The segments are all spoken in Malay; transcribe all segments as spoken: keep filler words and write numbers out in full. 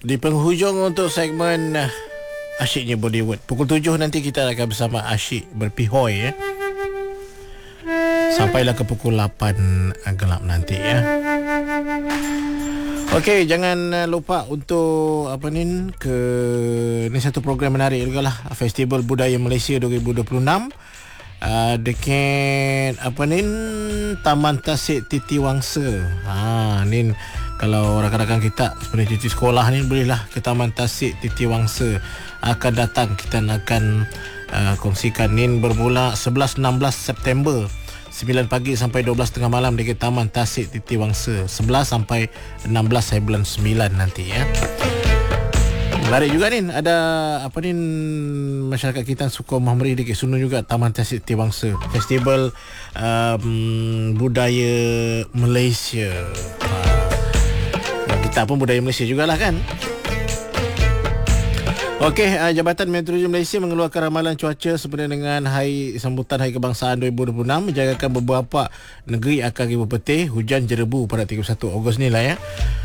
Di penghujung untuk segmen uh, Asyiknya Bollywood, pukul tujuh nanti kita akan bersama Asyik berpihoi ya. Sampailah ke pukul lapan uh, gelap nanti ya. Okey, jangan uh, lupa untuk apa ni ke ni satu program menarik juga lah, Festival Budaya Malaysia dua ribu dua puluh enam. Uh, dekat apa ni Taman Tasik Titi Wangsa. Ha ni kalau rakan-rakan kita seperti cuti sekolah ni bolehlah ke Taman Tasik Titi Wangsa. Akan datang kita akan uh, kongsikan ni bermula sebelas enam belas September sembilan pagi sampai dua belas tengah malam dekat Taman Tasik Titi Wangsa. sebelas sampai enam belas hari bulan sembilan nanti ya. Menarik juga ni, ada apa ni masyarakat kita suka memberi dekat Sunun juga Taman Tasik Titi Wangsa. Festival um, Budaya Malaysia. Ha. Kita pun budaya Malaysia jugalah kan. Okey, uh, Jabatan Meteorologi Malaysia mengeluarkan ramalan cuaca sempena dengan Hari Sambutan Hari Kebangsaan dua ribu dua puluh enam, menjangkakan beberapa negeri akan ribu petir, hujan jerebu pada tiga puluh satu Ogos ni lah ya.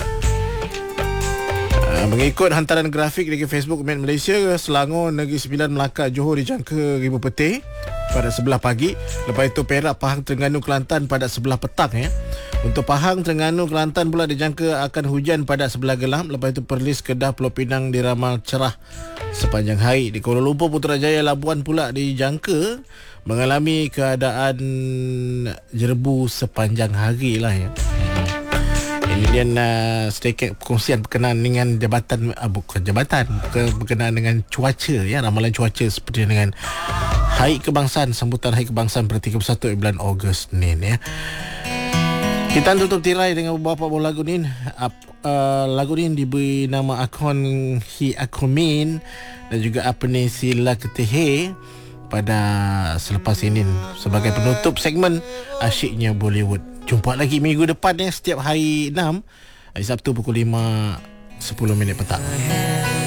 Mengikut hantaran grafik dari Facebook Met Malaysia, Selangor, Negeri Sembilan, Melaka, Johor dijangka ribu petir pada sebelah pagi. Lepas itu Perak, Pahang, Terengganu, Kelantan pada sebelah petang ya. Untuk Pahang, Terengganu, Kelantan pula dijangka akan hujan pada sebelah gelap. Lepas itu Perlis, Kedah, Pulau Pinang diramal cerah sepanjang hari. Di Kuala Lumpur, Putrajaya, Labuan pula dijangka mengalami keadaan jerebu sepanjang hari lah ya. Ini dia uh, sedikit perkongsian berkenaan dengan jabatan uh, bukan jabatan berkenaan dengan cuaca ya, ramalan cuaca seperti dengan Hari Kebangsaan, sambutan Hari Kebangsaan pada tiga puluh satu bulan Ogos ni ya. Kita tutup tirai dengan beberapa buah lagu ni. Uh, uh, lagu ni diberi nama Akon Hi Akomin dan juga Apne Sila Ketehe pada selepas ini sebagai penutup segmen Asyiknya Bollywood. Jumpa lagi minggu depan ya, setiap hari enam, hari Sabtu pukul lima sepuluh minit petang.